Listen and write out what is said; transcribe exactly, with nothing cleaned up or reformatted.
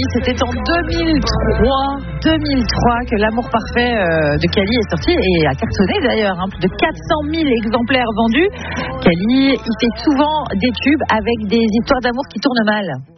c'était en deux mille trois, deux mille trois que L'amour parfait de Cali est sorti et a cartonné d'ailleurs, hein, plus de quatre cent mille exemplaires vendus. Cali, il fait souvent des tubes avec des histoires d'amour qui tournent mal.